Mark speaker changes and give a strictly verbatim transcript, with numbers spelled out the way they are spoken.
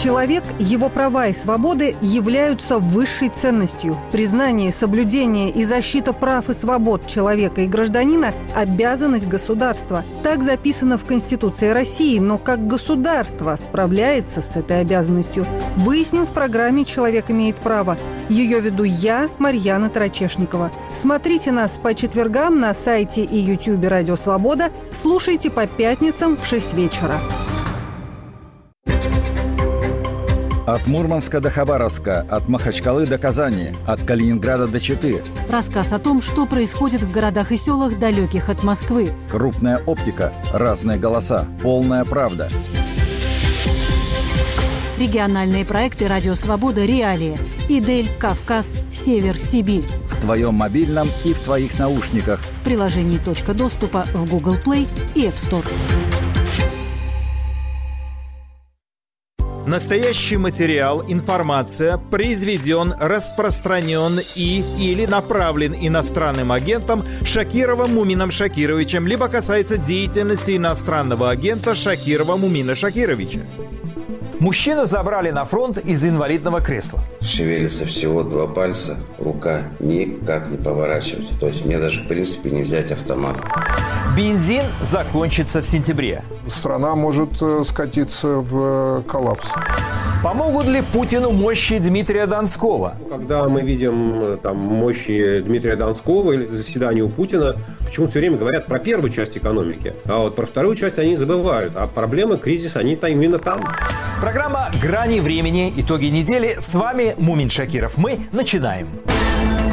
Speaker 1: Человек, его права и свободы являются высшей ценностью. Признание, соблюдение и защита прав и свобод человека и гражданина – обязанность государства. Так записано в Конституции России, но как государство справляется с этой обязанностью, выясним в программе «Человек имеет право». Ее веду я, Марьяна Тарачешникова. Смотрите нас по четвергам на сайте и ютубе «Радио Свобода». Слушайте по пятницам в шесть вечера.
Speaker 2: От Мурманска до Хабаровска, от Махачкалы до Казани, от Калининграда до Читы.
Speaker 3: Рассказ о том, что происходит в городах и селах, далеких от Москвы.
Speaker 2: Крупная оптика, разные голоса, полная правда.
Speaker 3: Региональные проекты «Радио Свобода», «Реалии», «Идель», «Кавказ», «Север», «Сибирь».
Speaker 2: В твоем мобильном и в твоих наушниках.
Speaker 3: В приложении «Точка доступа» в Google Play и App Store.
Speaker 4: Настоящий материал, информация произведен, распространен и или направлен иностранным агентом Шакировым Мумином Шакировичем, либо касается деятельности иностранного агента Шакирова Мумина Шакировича. Мужчину забрали на фронт из инвалидного кресла.
Speaker 5: Шевелится всего два пальца, рука никак не поворачивается. То есть мне даже в принципе не взять автомат.
Speaker 4: Бензин закончится в сентябре.
Speaker 6: Страна может скатиться в коллапс.
Speaker 4: Помогут ли Путину мощи Дмитрия Донского?
Speaker 7: Когда мы видим там мощи Дмитрия Донского или заседание у Путина, почему все время говорят про первую часть экономики, а вот про вторую часть они забывают. А проблемы, кризис, они там именно там.
Speaker 4: Программа «Грани времени. Итоги недели». С вами Мумин Шакиров. Мы начинаем.